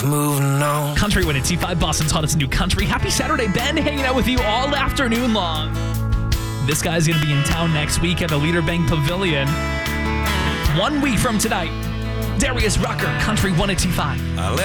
moving on. Country Win at T5, Boston's hottest new country. Happy Saturday, Ben, hanging out with you all afternoon long. This guy's going to be in town next week at the Leader Bank Pavilion. 1 week from tonight, Darius Rucker, Country Win at T5.